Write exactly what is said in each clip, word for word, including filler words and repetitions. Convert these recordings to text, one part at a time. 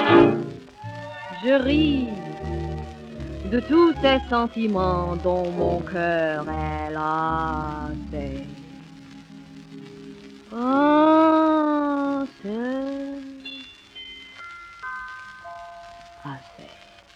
Je ris de tous ces sentiments dont mon cœur est lassé. Oh, c'est assez.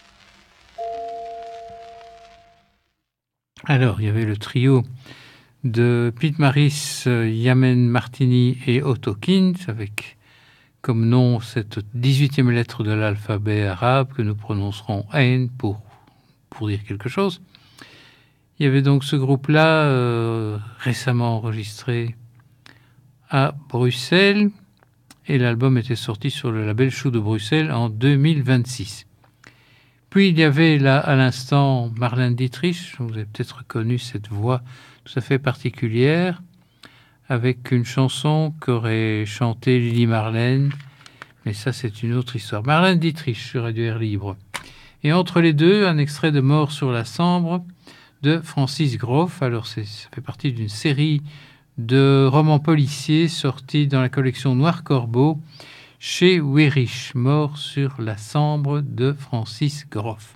Alors, il y avait le trio de Pete Maris, Yamen Martini et Otto Kint, avec comme nom cette dix-huitième lettre de l'alphabet arabe que nous prononcerons Ain pour, pour dire quelque chose. Il y avait donc ce groupe-là, euh, récemment enregistré à Bruxelles, et l'album était sorti sur le label Chou de Bruxelles en deux mille vingt-six. Puis il y avait là à l'instant Marlène Dietrich, vous avez peut-être reconnu cette voix tout à fait particulière, avec une chanson qu'aurait chantée Lily Marlène, mais ça c'est une autre histoire. Marlène Dietrich sur Radio Air Libre. Et entre les deux, un extrait de Mort sur la Sambre de Francis Groff. Alors c'est, ça fait partie d'une série de romans policiers sortis dans la collection Noir Corbeau chez Weyrich, Mort sur la Sambre de Francis Groff.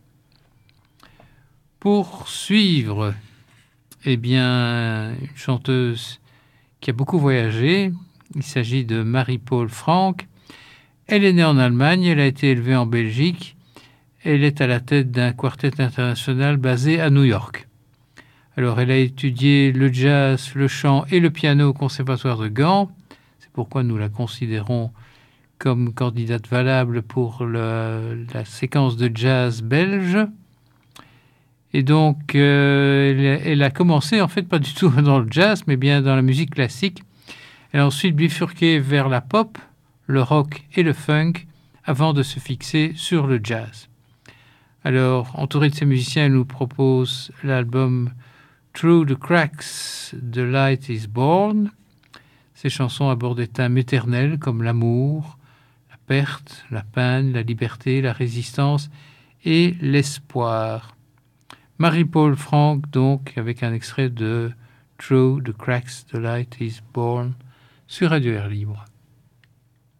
Pour suivre, eh bien, une chanteuse qui a beaucoup voyagé, il s'agit de Marie-Paul Franck. Elle est née en Allemagne, elle a été élevée en Belgique, elle est à la tête d'un quartet international basé à New York. Alors, elle a étudié le jazz, le chant et le piano au Conservatoire de Gand. C'est pourquoi nous la considérons comme candidate valable pour le, la séquence de jazz belge. Et donc, euh, elle, elle a commencé, en fait, pas du tout dans le jazz, mais bien dans la musique classique. Elle a ensuite bifurqué vers la pop, le rock et le funk, avant de se fixer sur le jazz. Alors, entourée de ces musiciens, elle nous propose l'album Through the Cracks, The Light is Born. Ces chansons abordent des thèmes éternels comme l'amour, la perte, la peine, la liberté, la résistance et l'espoir. Marie-Paul Franck, donc, avec un extrait de Through the Cracks, The Light is Born, sur Radio Air Libre.